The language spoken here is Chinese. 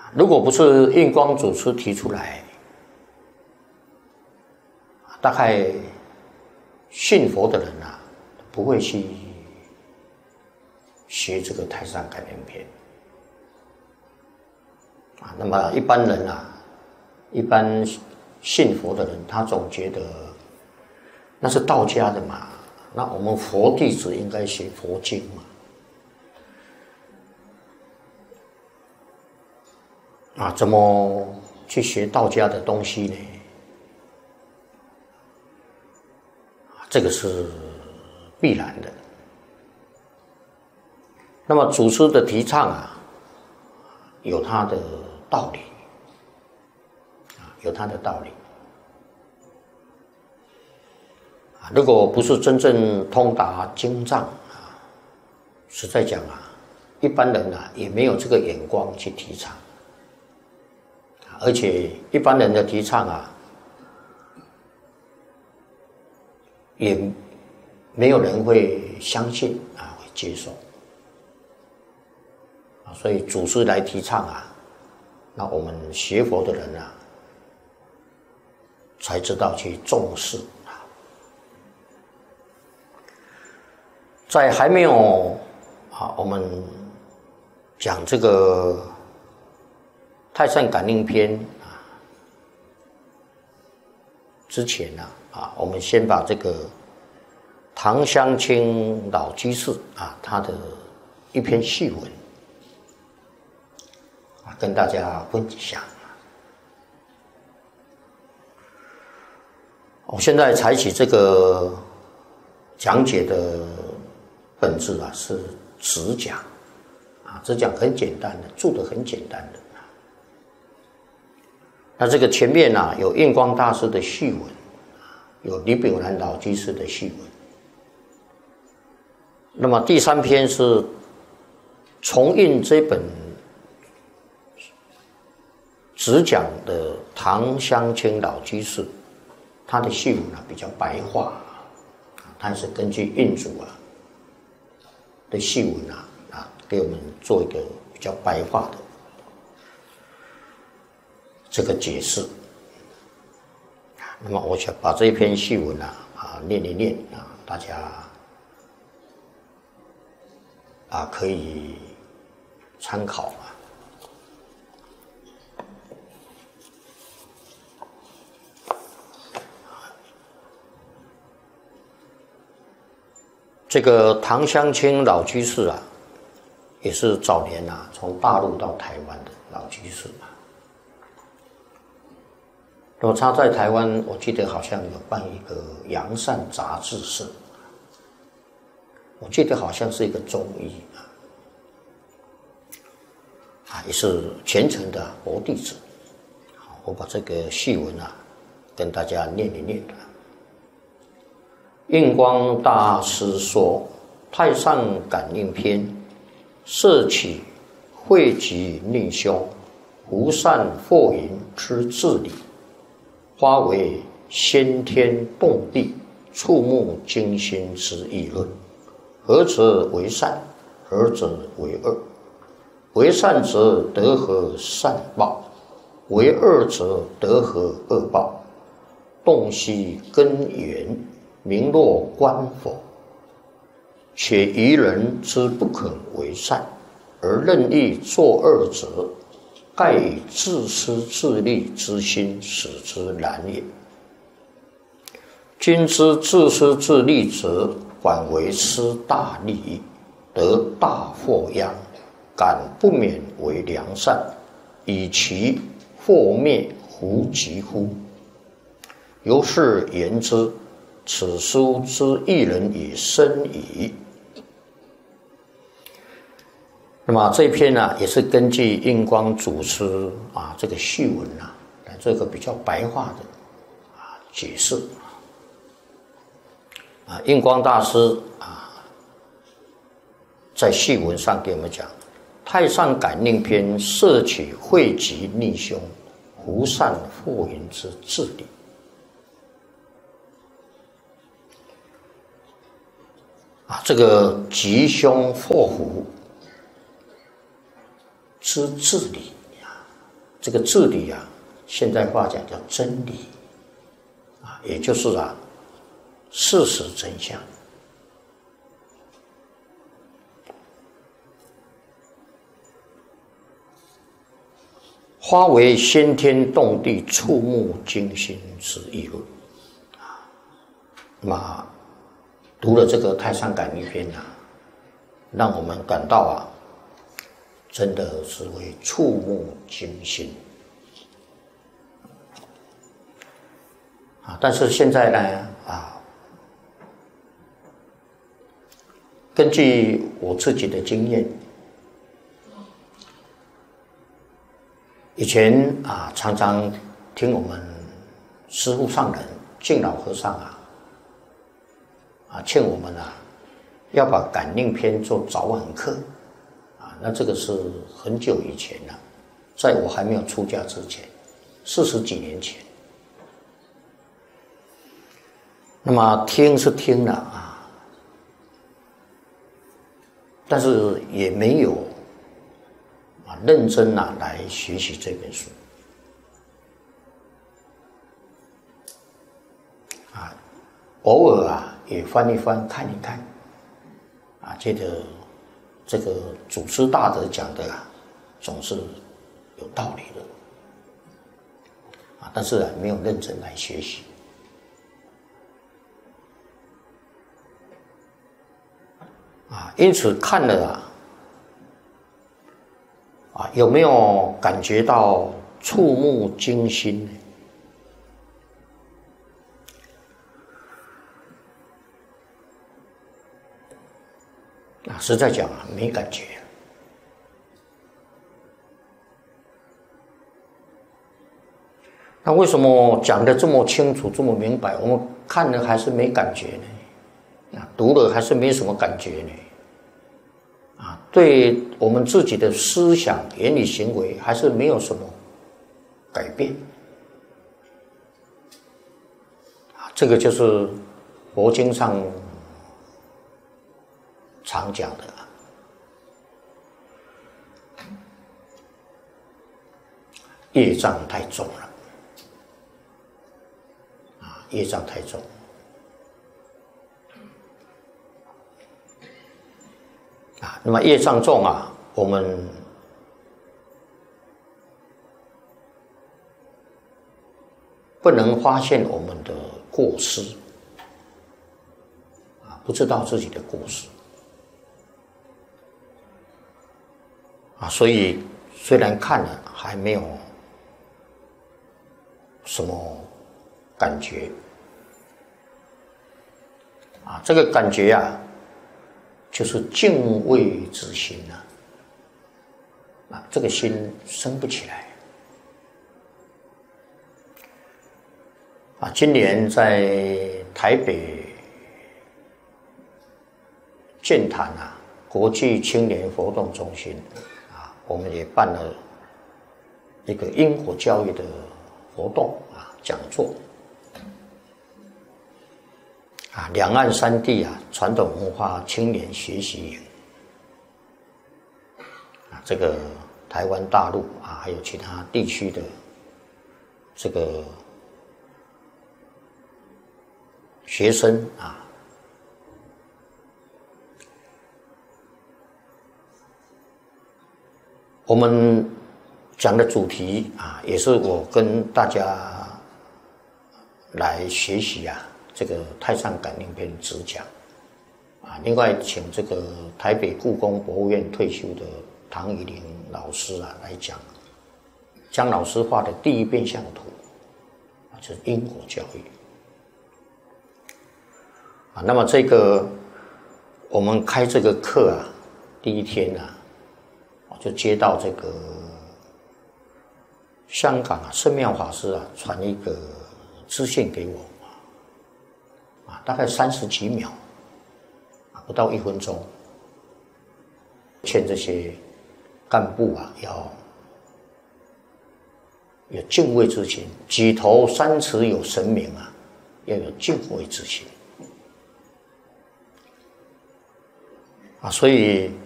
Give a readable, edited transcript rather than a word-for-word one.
如果不是印光祖师提出来，大概信佛的人啊，不会去学这个太上感应篇啊。那么一般人啊，一般信佛的人，他总觉得那是道家的嘛，那我们佛弟子应该学佛经嘛。啊，怎么去学道家的东西呢？这个是必然的。那么祖师的提倡啊，有他的道理，有他的道理。如果不是真正通达经藏啊，实在讲啊，一般人啊也没有这个眼光去提倡。而且一般人的提倡啊，也没有人会相信啊，会接受啊。所以祖师来提倡啊，那我们学佛的人啊，才知道去重视啊。在还没有啊，我们讲这个太上感应篇啊之前啊，我们先把这个唐湘清老居士啊他的一篇序文啊跟大家分享。我现在采取这个讲解的本质啊是直讲啊，直讲很简单的，注得很简单的。那这个前面啊有印光大师的序文，有李炳南老居士的序文。那么第三篇是重印这本只讲的唐湘清老居士，他的序文啊比较白话，他是根据印祖啊的序文啊给我们做一个比较白话的这个解释。那么我想把这一篇序文念一念啊，大家可以参考啊。这个唐湘清老居士啊，也是早年从大陆到台湾的老居士嘛。那么他在台湾，我记得好像有办一个阳善杂志社，我记得好像是一个中医也是虔诚的佛弟子。我把这个序文跟大家念一念。印光大师说，太上感应篇摄取汇集内修，无善惑淫之治理，发为先天动地，触目惊心之议论。何者为善？何者为恶？为善者得何善报？为恶者得何恶报？洞悉根源，名若观否。且愚人之不肯为善，而任意作恶者，盖以自私自利之心使之难也。今之自私自利者，反为失大利益，得大祸殃，敢不免为良善，以其祸灭乎及乎？由是言之，此书之一人也深矣。那么这篇也是根据印光祖师这个序文来做一个比较白话的解释。印光大师在序文上给我们讲，太上感应篇摄取汇集逆凶，无善惑淫之治理。这个吉凶祸福之治理这个治理啊，现代话讲叫真理啊，也就是事实真相。花为先天动地、触目惊心之议论啊。那么读了这个《太上感应篇》让我们感到真的是会触目惊心但是现在呢根据我自己的经验，以前常常听我们师父上人净老和尚劝我们要把感应篇做早晚课那这个是很久以前了，在我还没有出家之前，40几年前。那么听是听了但是也没有认真来学习这本书偶尔也翻一翻看一看觉得这个祖师大德讲的总是有道理的但是没有认真来学习因此看了有没有感觉到触目惊心呢？实在讲没感觉。那为什么讲得这么清楚、这么明白，我们看了还是没感觉呢？读了还是没什么感觉呢？对我们自己的思想、言语、行为还是没有什么改变这个就是佛经上常讲的业障太重了业障太重。那么业障重我们不能发现我们的过失不知道自己的过失所以虽然看了还没有什么感觉这个感觉就是敬畏之心这个心生不起来今年在台北剑潭国际青年活动中心我们也办了一个因果教育的活动讲座两岸三地传统文化青年学习营这个台湾大陆还有其他地区的这个学生我们讲的主题也是我跟大家来学习这个《太上感应篇》只讲另外请这个台北故宫博物院退休的唐以玲老师来讲江老师画的第一变相图就是因果教育那么这个我们开这个课第一天就接到这个香港圣妙法师传一个资讯给我大概30几秒不到1分钟，劝这些干部要有敬畏之心，举头三尺有神明要有敬畏之心所以